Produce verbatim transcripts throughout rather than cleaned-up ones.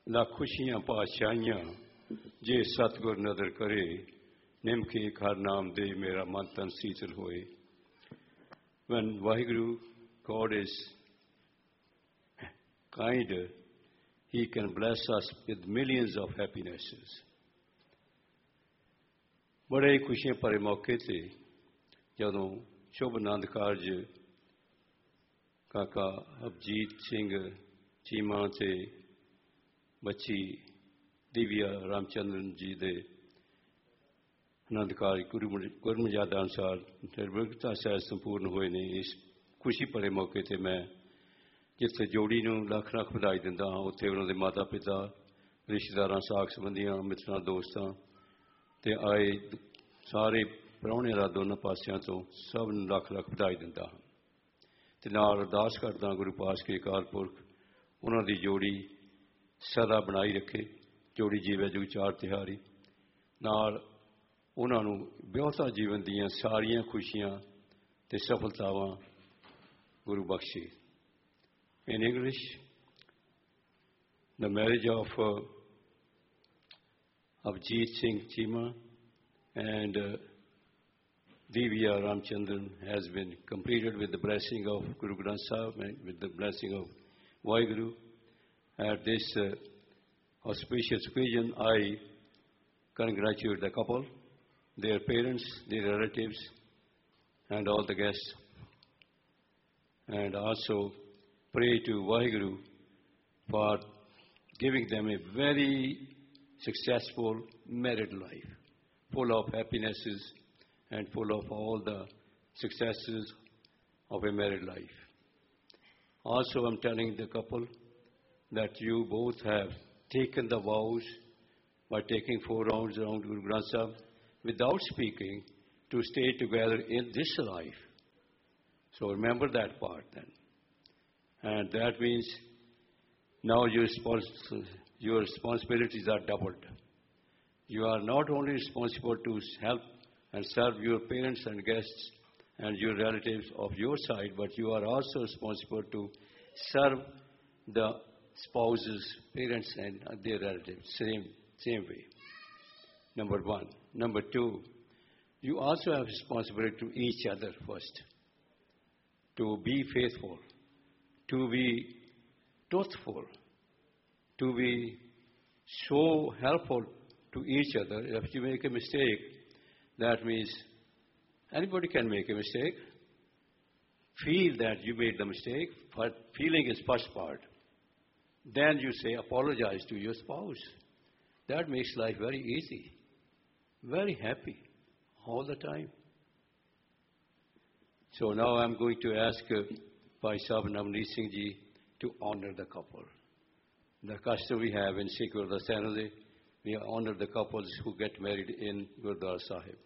ना खुशियां पाशाइयां जे सतगुर नदर करे निमके हर नाम दे मेरा मन तन शीतल होए. When Vaheguru, God is kind, He can bless us with millions of happinesses. बड़े खुशियां भरे मौके ते जदों शुभ आनंद कारज काका अभिजीत सिंह चीमा ते बच्ची दिव्या रामचंद्रन जी दे आनंद कारज गुरमर्यादा अनुसार निर्विघ्नता सहित संपूर्ण हुए ने. इस खुशी भरे मौके ते मैं जिथे जोड़ी नूं लख लख बधाई दिंदा हां उत्थे उन्हां दे माता पिता रिश्तेदारां साख संबंधियां मित्रां दोस्तां ते आए सारे प्राहुणे दा दोनों पासियां तो सब नूं लख लख बधाई दिंदा हां ते नाल अरदास करदा गुरु पास के अकाल पुरख उन्हां दी जोड़ी सदा बनाई रखे. जोड़ी जीवे जुग चार तिहारी नाल उन्हां नूं विआहता जीवन दीयां सारियां खुशियां ते सफलतावां गुरु बख्शे. In English, the marriage of uh, Abhijeet Singh Chima and uh, Divya Ramchandran has been completed with the blessing of Guru Granth Sahib and with the blessing of Vaheguru. At this uh, auspicious occasion, I congratulate the couple, their parents, their relatives, and all the guests, and also pray to Vaheguru for giving them a very successful married life, full of happinesses and full of all the successes of a married life. Also, I'm telling the couple that you both have taken the vows by taking four rounds around Guru Granth Sahib without speaking to stay together in this life. So remember that part then. And that means now your, respons- your responsibilities are doubled. You are not only responsible to help and serve your parents and guests and your relatives of your side, but you are also responsible to serve the spouses, parents, and their relatives, same, same way. Number one. Number two, you also have responsibility to each other first, to be faithful, to be truthful, to be so helpful to each other. If you make a mistake, that means anybody can make a mistake. Feel that you made the mistake, but feeling is first part. Then you say apologize to your spouse. That makes life very easy, very happy all the time. So now I'm going to ask uh, Bhai Sahib Navneet Singh Ji to honor the couple. The custom we have in Sikh Gurudwara Sahib, we honor the couples who get married in Gurudwara Sahib.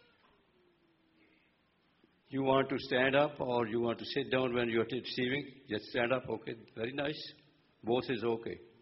You want to stand up or you want to sit down when you are receiving? Just stand up, okay. Very nice. Both is okay.